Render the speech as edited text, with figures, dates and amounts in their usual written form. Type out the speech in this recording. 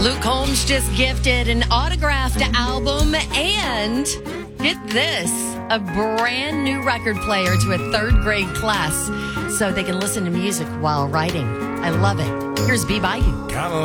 Luke Combs just gifted an autographed album and, get this, a brand new record player to a third grade class so they can listen to music while writing. I love it. Here's Be Bayou.